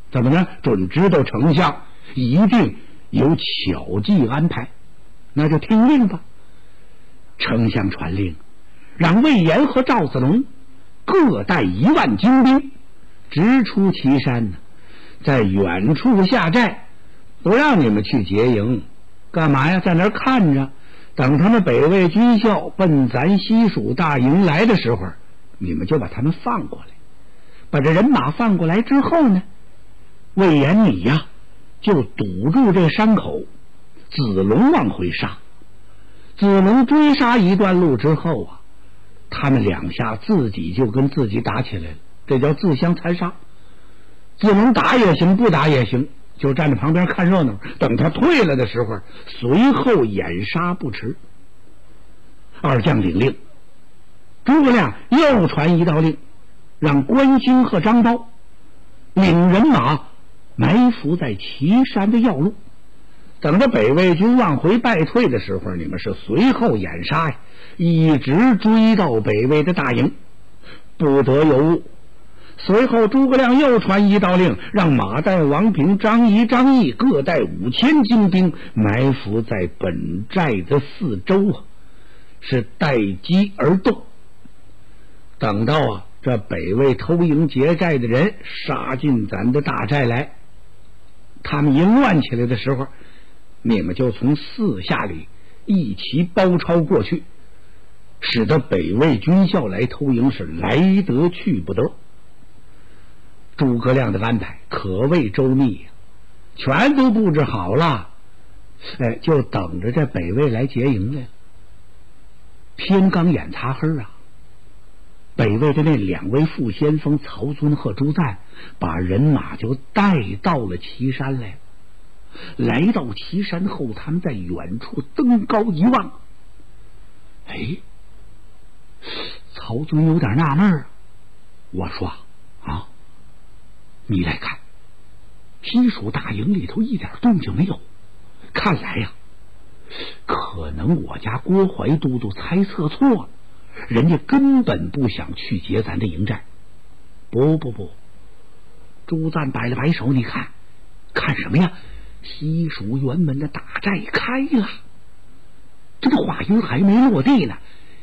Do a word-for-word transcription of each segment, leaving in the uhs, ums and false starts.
怎么呢？准知道丞相一定有巧计安排，那就听令吧。丞相传令，让魏延和赵子龙各带一万精兵，直出岐山，在远处下寨，不让你们去劫营。干嘛呀？在那儿看着，等他们北魏军校奔咱西蜀大营来的时候，你们就把他们放过来。把这人马放过来之后呢，魏延你呀就堵住这山口，子龙往回杀。子龙追杀一段路之后啊，他们两下自己就跟自己打起来了，这叫自相残杀。子龙打也行，不打也行，就站在旁边看热闹，等他退了的时候，随后掩杀不迟。二将领令，诸葛亮又传一道令，让关兴和张苞领人马埋伏在岐山的要路，等着北魏军往回败退的时候，你们是随后掩杀呀，一直追到北魏的大营，不得有误。随后诸葛亮又传一道令，让马岱、王平、张仪、张翼各带五千精兵埋伏在本寨的四周啊，是待机而动。等到啊这北魏偷营劫寨的人杀进咱的大寨来，他们营乱起来的时候，你们就从四下里一齐包抄过去，使得北魏军校来偷营是来得去不得。诸葛亮的安排可谓周密，全都布置好了，哎，就等着这北魏来劫营来了。天刚眼擦黑啊，北魏的那两位副先锋曹遵和朱赞把人马就带到了岐山来。来到岐山后，他们在远处登高一望，哎，曹遵有点纳闷啊。我说啊，你来看，西蜀大营里头一点动静没有，看来呀，可能我家郭淮都督猜测错了，人家根本不想去劫咱的营寨。不不不，朱赞摆了摆手，你看看什么呀？西蜀辕门的大寨开了，这个话音还没落地呢，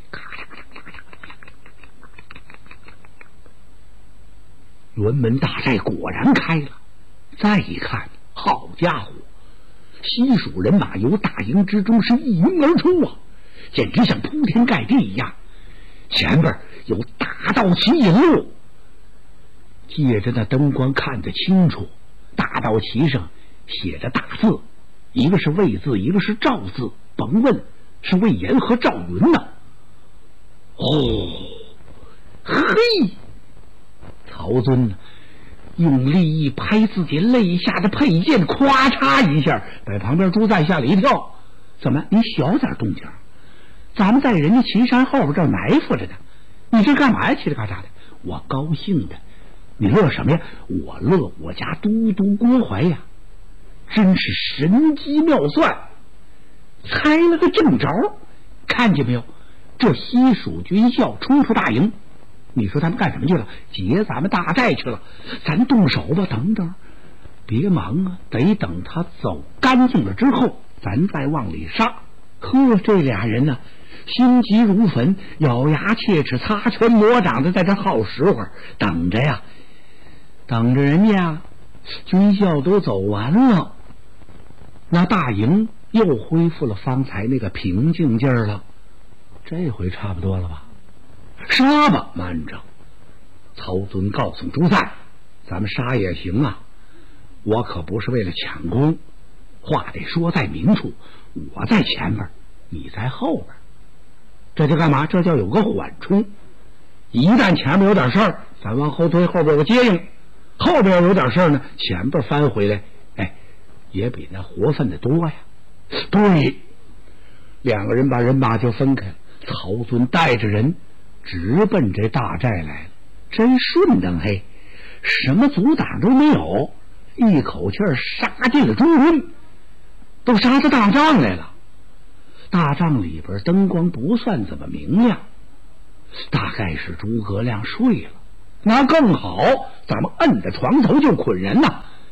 辕门大寨果然开了。再一看，好家伙，西蜀人马由大营之中是一拥而出啊，简直像铺天盖地一样。前边有大道旗引路，借着那灯光看得清楚，大道旗上写着大字，一个是魏字，一个是赵字，甭问是魏延和赵云呢。哦，嘿！曹遵呢，用力一拍自己肋下的佩剑，咵嚓一下，在旁边朱赞吓了一跳。怎么，你小点动静？咱们在人家岐山后边这儿埋伏着呢，你这干嘛呀？嘁哩咔嚓的。我高兴的，你乐什么呀？我乐我家都督郭淮呀，真是神机妙算，猜了个正着。看见没有？这西蜀军校冲出大营，你说他们干什么去了？劫咱们大寨去了。咱动手吧，等等，别忙啊，得等他走干净了之后，咱再往里杀。呵，这俩人呢，心急如焚，咬牙切齿，擦拳磨掌的在这耗时会儿，等着呀，等着人家军校都走完了，那大营又恢复了方才那个平静劲儿了。这回差不多了吧？杀吧！慢着，曹遵告诉朱赞，咱们杀也行啊，我可不是为了抢功，话得说在明处，我在前边，你在后边，这就干嘛？这叫有个缓冲。一旦前面有点事儿，咱往后推，后边有个接应；后边有点事儿呢，前边翻回来，哎，也比那活分的多呀。对，两个人把人马就分开，曹遵带着人直奔这大寨来了，真顺当嘿，什么阻挡都没有，一口气儿杀进了中军，都杀到大帐来了。大帐里边灯光不算怎么明亮，大概是诸葛亮睡了，那更好，咱们摁在床头就捆人呐，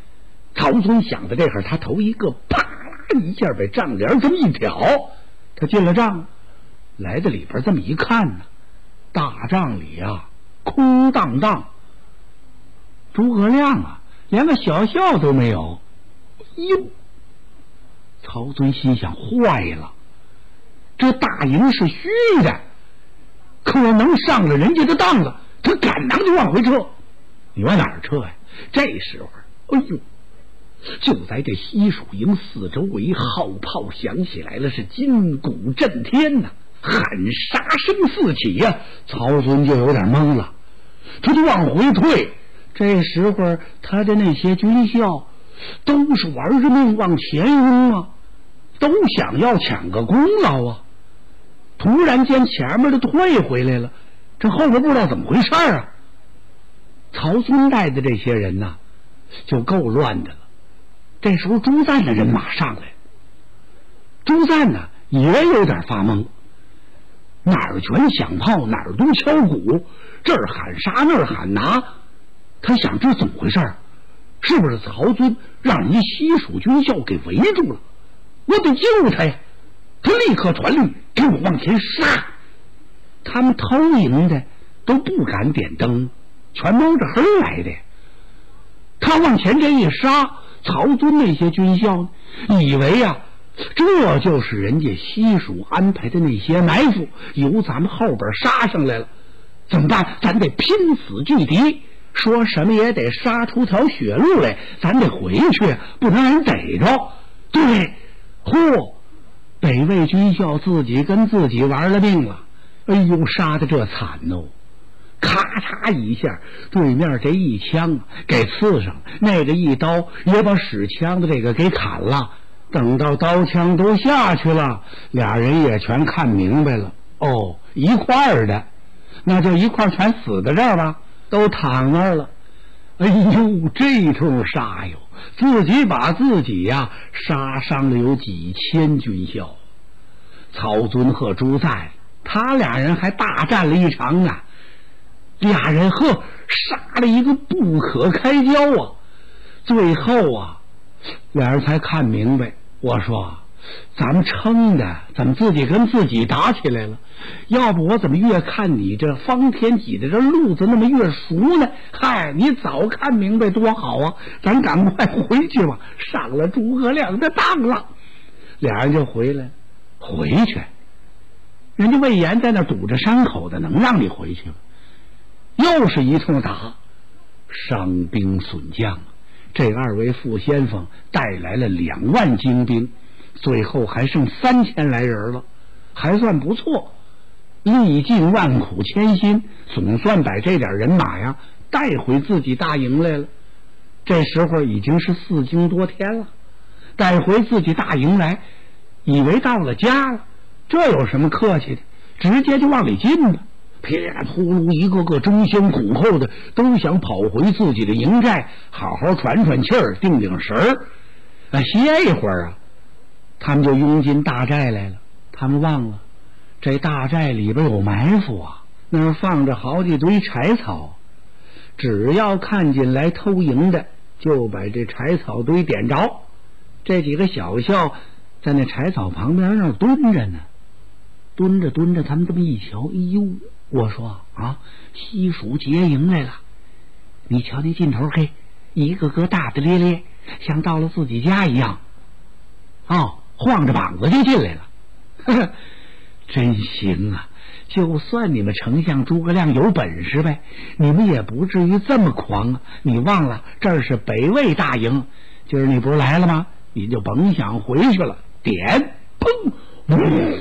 曹尊想的这会儿，他头一个啪啦一下把帐帘这么一挑，他进了帐，来到里边这么一看呢，大帐里啊空荡荡，诸葛亮啊连个小校都没有。哟，曹尊心想坏了，这大营是虚的，可能上了人家的当了，他赶忙就往回撤。你往哪儿撤呀？这时候哎呦，就在这西蜀营四周围号炮响起来了，是金鼓震天呐、啊，喊杀声四起呀、啊！曹尊就有点懵了，他就往回退。这时候他的那些军校都是玩着命往前冲啊，都想要抢个功劳啊。突然间前面的退回来了，这后边不知道怎么回事啊。曹尊带的这些人呐，就够乱的了。这时候朱赞的人马上来，朱赞呢也有点发懵，哪儿全响炮，哪儿都敲鼓，这儿喊杀那儿喊拿。他想这怎么回事？是不是曹尊让人家西蜀军校给围住了？我得救他呀！他立刻传令给我往前杀。他们偷营的都不敢点灯，全蒙着黑来的。他往前这一杀，曹尊那些军校以为啊，这就是人家西蜀安排的那些埋伏，由咱们后边杀上来了。怎么办？咱得拼死拒敌，说什么也得杀出条血路来，咱得回去，不能让人逮着。对，嚯，北魏军校自己跟自己玩了命了。哎呦，杀得这惨哦！咔嚓一下，对面这一枪给刺上，那个一刀也把使枪的这个给砍了。等到刀枪都下去了，俩人也全看明白了。哦，一块儿的，那就一块全死在这儿吧，都躺那儿了。哎呦，这通杀哟，自己把自己呀、啊、杀伤了有几千军校。曹尊和朱赞他俩人还大战了一场啊，俩人呵杀了一个不可开交啊。最后啊，俩人才看明白，我说咱们撑的怎么自己跟自己打起来了？要不我怎么越看你这方天戟的这路子那么越熟呢？嗨，你早看明白多好啊！咱赶快回去吧，上了诸葛亮的当了。俩人就回来，回去，人家魏延在那堵着伤口的，能让你回去吗？又是一通打，伤兵损将。这二位副先锋带来了两万精兵，最后还剩三千来人了，还算不错。历尽万苦千辛，总算把这点人马呀带回自己大营来了。这时候已经是四更多天了，带回自己大营来，以为到了家了，这有什么客气的？直接就往里进吧。噼里扑噜，一个个争先恐后的都想跑回自己的营寨，好好喘喘气儿，定定神儿，啊，歇一会儿啊。他们就拥进大寨来了。他们忘了，这大寨里边有埋伏啊，那儿放着好几堆柴草，只要看见来偷营的，就把这柴草堆点着。这几个小校在那柴草旁边那儿蹲着呢，蹲着蹲着，他们这么一瞧，哎呦！我说啊，西蜀结营来了，你瞧那劲头，嘿，一个个大大咧咧，像到了自己家一样。哦，晃着膀子就进来了，呵呵，真行啊！就算你们丞相诸葛亮有本事呗，你们也不至于这么狂啊！你忘了这儿是北魏大营，今儿你不是来了吗？你就甭想回去了。点，砰，呜，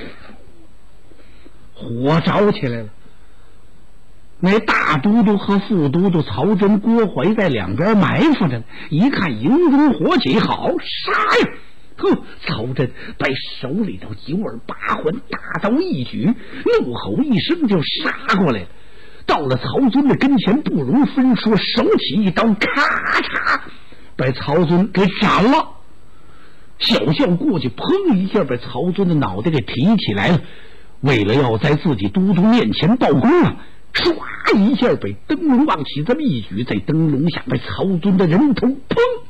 火着起来了。那大都督和副都督曹真、郭淮在两边埋伏着，一看营中火起，好杀呀！呵，曹真把手里头一握八环大刀一举，怒吼一声就杀过来了。到了曹尊的跟前，不容分说，手起一刀，咔嚓把曹尊给斩了。小校过去，砰一下把曹尊的脑袋给提起来了。为了要在自己都督面前报功啊，唰一下被灯笼往起这么一举，在灯笼下被曹尊的人头砰